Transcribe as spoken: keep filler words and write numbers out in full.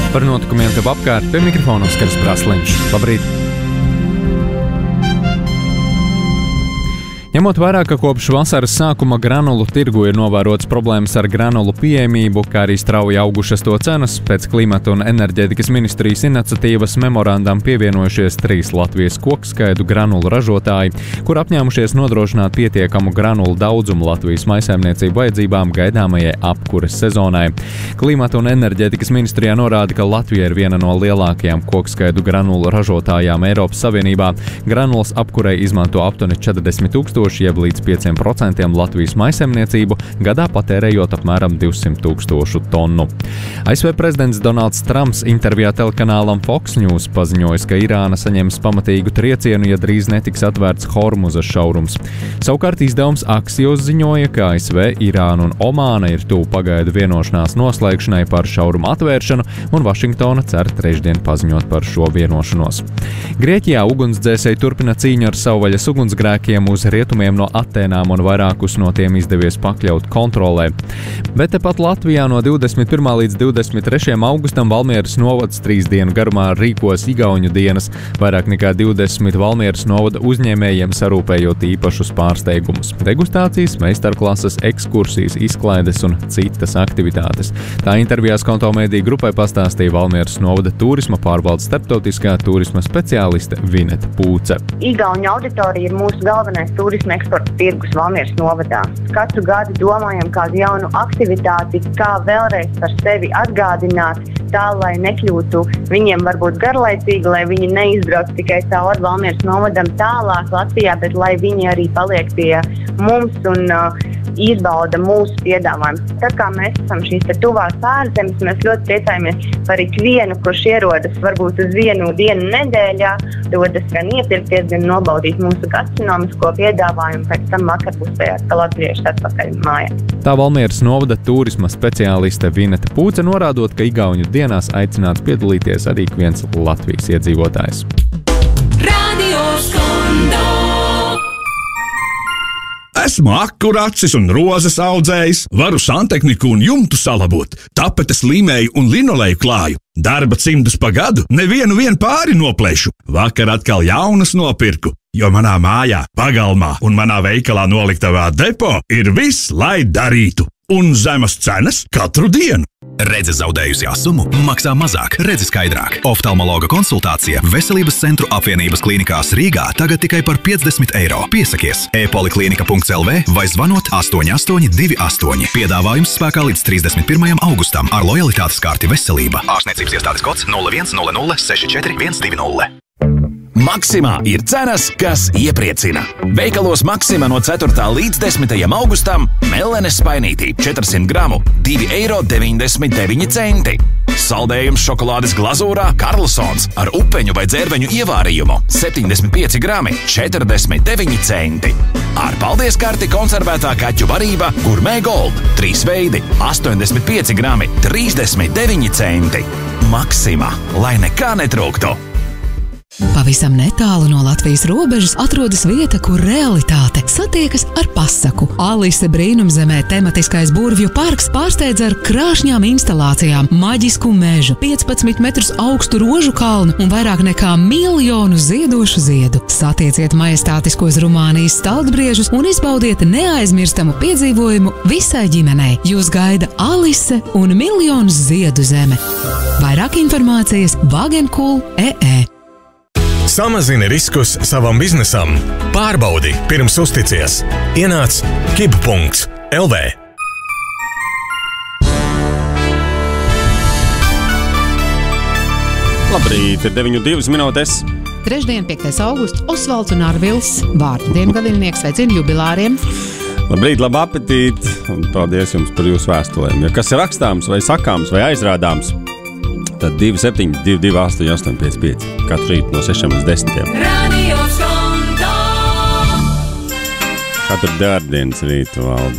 Par notikumiem tev apkārt pie mikrofona Oskars Brasliņš. Labrīt! Ņemot vērā, ka kopš vasaras sākuma granulu tirgu ir novērotas problēmas ar granulu pieejamību, kā arī strauji augušas to cenas, pēc Klimata un enerģētikas ministrijas iniciatīvas memorandam pievienojušies trīs Latvijas kokskaidu granulu ražotāji, kur apņēmušies nodrošināt pietiekamu granulu daudzumu Latvijas maisaimniecību vajadzībām gaidāmajai apkures sezonai. Klimata un enerģētikas ministrijā norāda, ka Latvija ir viena no lielākajām kokskaidu granulu ražotājām Eiropas Savienībā. Granulas apkurei izmanto aptuveni četrdesmit tūkstoši jeb līdz pieciem procentiem Latvijas maisaimniecību, gadā patērējot apmēram divsimt tūkstošu tonu. A S V prezidents Donalds Trumps intervijā telekanālam Fox News paziņojis, ka Irāna saņems pamatīgu triecienu, ja drīz netiks atvērts Hormuzas šaurums. Savukārt izdevums Axios ziņoja, ka A S V, Irāna un Omāna ir tuvu pagaidu vienošanās noslēgšanai par šaurumu atvēršanu, un Vašingtona cer trešdien paziņot par šo vienošanos. Grieķijā ugunsdzēsēji turpina cīņu ar savvaļas ugunsgrēkiem uz rietumiem no Atēnām, un vairākus no tiem izdevies pakļaut kontrolē. Bet tepat Latvijā no divdesmit pirmā līdz divdesmit trešajam augustam Valmieras novads trīs dienu garumā rīkos Igauņu dienas, vairāk nekā divdesmit Valmieras novada uzņēmējiem sarūpējot īpašus pārsteigumus, degustācijas, meistarklases, ekskursijas, izklaides un citas aktivitātes. Tā intervijās Konto mediju grupai pastāstīja Valmieras novada turisma pārvaldes starptautiskā turisma speciāliste Vineta Pūce. Igauņu auditorija ir mūsu galvenais turisma eksporta tirgus Valmieras novadā. Katru gadu domājam kādu jaunu aktivitāti, kā vēlreiz par sevi atgādināt, tā, lai nekļūtu viņiem varbūt garlaicīgi, lai viņi neizbrauc tikai cauri Valmieras novadam tālāk Latvijā, bet lai viņi arī paliek pie mums un uh, izbauda mūsu piedāvājumus. Tā kā mēs esam šīs te tuvās ārzemes, mēs ļoti priecājamies par ikvienu, kurš ierodas varbūt uz vienu dienu nedēļā, dodas gan iepirkties, gan nobaudīt mūsu gastronomisko piedāvājumu, pēc tam vakarpusē atkal atgriežas atpakaļ mājā. Tā Valmieras novada turisma speciāliste Vineta Pūce norādot, ka Igauņu dienās aicināts piedalīties arī ik viens Latvijas iedzīvotājs. Radio Skondo. Esmu akuracis un rozes audzējs, varu santehniku un jumtu salabot, tapetes līmēju un linoleju klāju. Darba cimdus pa gadu, nevienu vien pāri noplēšu. Vakar atkal jaunas nopirku, jo manā mājā, pagalmā un manā veikalā noliktavā depo ir viss, lai darītu. Un zemas cenas katru dienu. Redze zaudējusi asumu, maksā mazāk, redzi skaidrāk. Oftalmologa konsultācija Veselības centru apvienības klīnikās Rīgā tagad tikai par piecdesmit eiro. Piesakies e-poliklinika punkts l v vai zvanot astoņi astoņi divi astoņi. Piedāvājums spēkā līdz trīsdesmit pirmajam augustam ar lojalitātes karti Veselība. Ārstniecības iestādes kods nulle viens nulle nulle seši četri viens divi nulle. Maksimā ir cenas, kas iepriecina. Veikalos Maksima no ceturtā līdz desmitajam augustam melenes spainītī četrsimt gramu divi eiro deviņdesmit deviņi centi. Saldējums šokolādes glazūrā Karlsons ar upeņu vai dzērveņu ievārījumu septiņdesmit pieci grami četrdesmit deviņi centi. Ar paldies karti konservētā kaķu varība Gourmet Gold trīs veidi astoņdesmit pieci grami trīsdesmit deviņi centi. Maksima, lai nekā netrūktu. Pavisam netālu no Latvijas robežas atrodas vieta, kur realitāte satiekas ar pasaku. Alise brīnumzemē tematiskais burvju parks pārsteidz ar krāšņām instalācijām, maģisku mežu, piecpadsmit metrus augstu rožu kalnu un vairāk nekā miljonu ziedošu ziedu. Satieciet majestātiskos Rumānijas staldbriežus un izbaudiet neaizmirstamu piedzīvojumu visai ģimenei. Jūs gaida Alise un miljonus ziedu zeme. Vairāk informācijas wagencool punkt e e. Samazini riskus savam biznesam. Pārbaudi, pirms uzticies. Ienāc kib punkts l v. Labrīt, ir deviņi divas minūtes. Trešdien, piektais augusts, Osvalds un Arvils, vārdu dienu gadījumnieks, sveicina jubilāriem. Labrīt, labu apetīti un paldies jums par jūsu vēstulēm. Ja kas ir rakstāms vai sakāms vai aizrādāms, tad divi septiņi divi divi astoņi astoņi pieci pieci. Katru rītu no sešiem līdz desmitiem. Radio Skondo. Katru dārdienas rītu, Valdi.